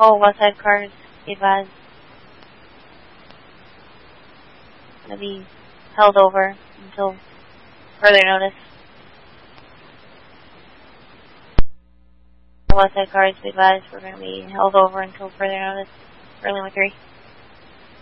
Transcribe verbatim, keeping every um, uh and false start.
All west side cars, be advised. Going to be held over until further notice. All west side cars, be advised. We're going to be held over until further notice. Early three.